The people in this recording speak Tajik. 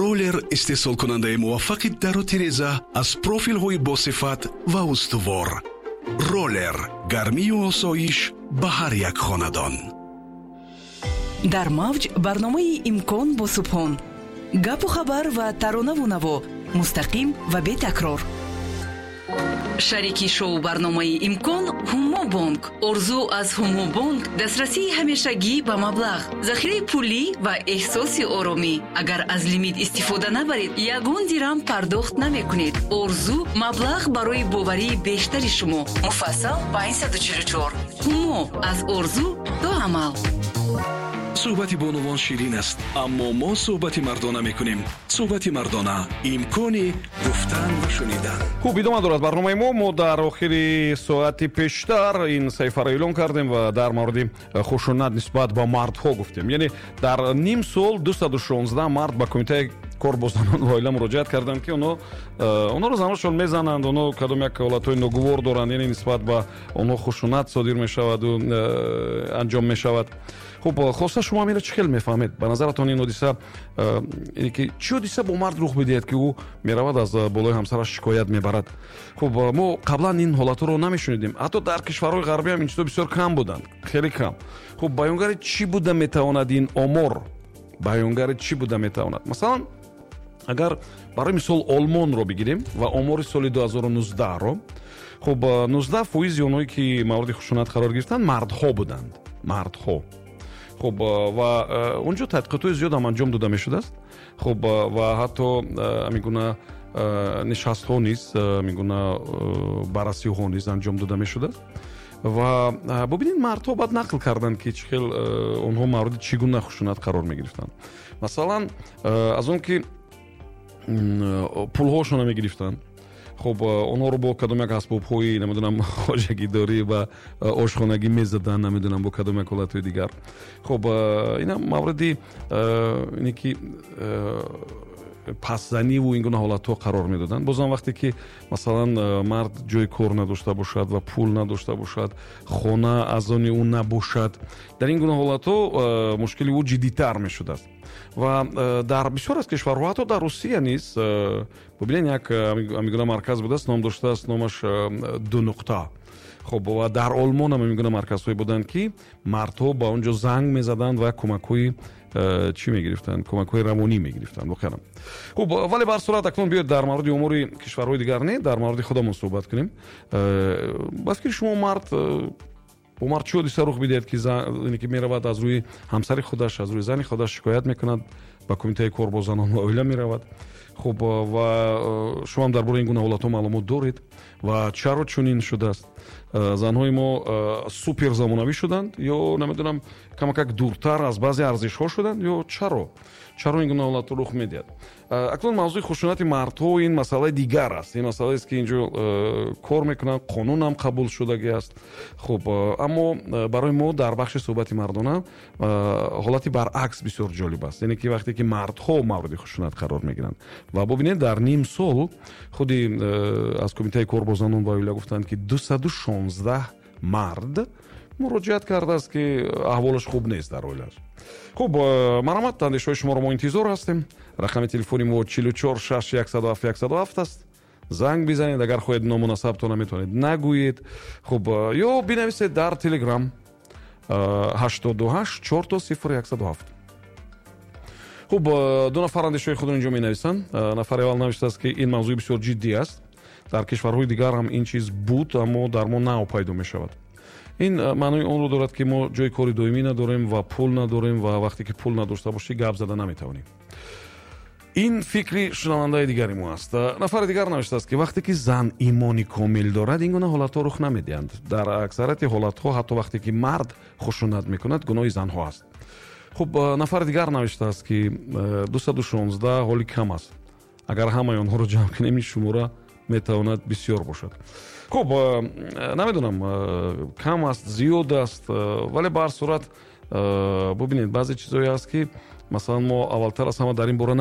роллер истеҳсолкунандаи муваффақи дару тиреза аз профилҳои босифат ва устувор. роллер гармию осоиш ба ҳар як хонадон. дар мавҷ барномаи имкон бо субҳон, гапу хабар ва таронаву наво, мустақим ва бетакрор. шарики шоу барномаи имкон ҳумо бонк. орзу аз ҳумо бонк дастрасии ҳамешагӣ ба маблағ, захираи пулӣ ва эҳсоси оромӣ. агар аз лимит истифода набаред, ягон дирам пардохт намекунед. орзу маблағ барои боварии бештари шумо. муфассал ба 144. ҳумо аз орзу то амал. суҳбати бонувон ширин аст, аммо мо суҳбати мардона мекунем. суҳбати мардона, имкони гуфтан ва шунидан. хуб, идома дорад барномаи мо дар охири соати пештар ин саҳифаро эълон кардем ва дар мавриди хушунат нисбат ба мардҳо гуфтем. яъне дар ним сол 216 мард ба кумитаи кор бо занон ва оила муроҷиат карданд ки онҳоро занонашон мезананд, онҳо кадом як ҳолатҳои ногувор доранд, яъне нисбат ба онҳо хушунат содир мешаваду анҷом мешавад. хуб, хоста шумо амиро чӣ хел мефаҳмед? ба назаратон ин ҳодиса чӣ ҳодиса бо мард рух бидиҳад ки ӯ меравад аз болои ҳамсараш шикоят мебарад? хуб, мо қаблан ин ҳолатҳоро намешунидем. ҳатто дар кишварҳои ғарбӣ ҳам ин чизо бисёр кам буданд, хеле кам. хуб, баёнгари чӣ буда метавонад ин омор? баёнгари чӣ буда метавонад? Масалан, агар барои мисол олмонро бигирем ва омори соли 2019-ро, хуб, 19% онҳое ки мавриди хушунат қарор гирифтанд мардҳо буданд. мардҳо. хуб, ва онҷо тадқиқотҳои зиёд ҳам анҷом дода мешудааст. хуб, ва ҳатто мегуна нишастҳо низ, мегуна баррасиҳо низ анҷом дода мешудааст. ва бубинед, мардҳо баъд нақл карданд ки чӣ хел онҳо мавриди чӣ гуна хушунат қарор мегирифтанд. масалан, аз он ки пулҳошона мегирифтанд. хуб, онҳоро бо кадом як асбобҳои намедонам хоҷагидорӣ ва ошхонагӣ мезадан, намедонам бо кадом як ҳолатҳои дигар. хуб, ина мавриди ине ки пасзаниву ин гуна ҳолатҳо қарор медоданд. бозам вақте ки масалан мард ҷои кор надошта бошад ва пул надошта бошад, хона аз они ӯ набошад, дар ин гуна ҳолатҳо мушкили ӯ ҷиддитар мешудааст. ва дар бисёр аз кишварҳо, ҳатто дар Русия низ, бубинед, як амигуна марказ будааст, ном доштааст, номаш ду нуқта. хуб, ва дар Олмон ҳам амигуна марказҳое буданд ки мардҳо ба он ҷо занг мезаданд ва кӯмакҳои чӣ мегирифтанд, кӯмакҳои равонӣ мегирифтанд. воқеан. хуб, вале ба ҳар сурат акнун биёед дар мавриди умури кишварҳои дигар не, дар мавриди худамон суҳбат кунем. ба фикри шумо мард чӣ ҳодиса рух бидиҳад ки меравад аз рӯи ҳамсари худаш, аз рӯи зани худаш шикоят мекунад, ба кумитаи кор бо занон ва оила меравад? хуб, ва шумо ҳам дар бораи ин гуна ҳолатҳо маълумот доред ва чаро чунин шудааст? занҳои мо супер замонавӣ шуданд ё намедонам камакак дуртар аз баъзе арзишҳо шуданд ё чаро ин гуна ҳолатҳо рух медиҳад? акнун мавзӯи хушунати мардҳо ин масъалаи дигар аст. ин масъалаест ки инҷо кор мекунанд, қонун ҳам қабул шудагӣ аст. хуб, аммо барои мо дар бахши суҳбати мардона ҳолати баръакс бисёр ҷолиб аст. яъне ки вақте ки мардҳо мавриди хушунат қарор мегиранд ва бубинед, дар ним сол худи аз кумитаи кор бо занон ва оила гуфтанд ки 216 мард муроҷиат кардааст ки аҳволаш хуб нест дар оилаш. хуб, марҳамат, андешҳои шуморо мо интизор ҳастем. рақами телефони мо 44 6 107 107 аст. занг бизанед, агар хоҳед номунасабтон метавонед нагӯед. хуб, ё бинависед дар телеграм 88 4 0107. хуб, ду нафар андешҳои худро инҷо менависанд. нафари аввал навиштааст ки ин мавзӯи бисёр ҷиддӣ аст. дар кишварҳои дигар ҳам ин чиз буд, аммо дар мо нав пайдо мешавад. ин маънои онро дорад ки мо ҷои кори доимӣ надорем ва пул надорем ва вақте ки пул надошта бошӣ гап зада наметавонем. ин фикри шунавандаи дигари мо аст. нафари дигар навиштааст ки вақте ки зан имони комил дорад, ин гуна ҳолатҳо рух намедиҳанд. дар аксарияти ҳолатҳо ҳатто вақте ки мард хушунат мекунад, гуноҳи занҳо аст. хуб, нафари дигар навиштааст ки 216 ҳоли кам аст. агар ҳамаи онҳоро ҷамъ кунем, ин шумора метавонад бисёр бошад. хуб, намедонам кам аст, зиёд аст, вале ба ҳар сурат бубинед, баъзе чизое ҳаст ки масалан мо аввалтар аз ҳама дар ин бора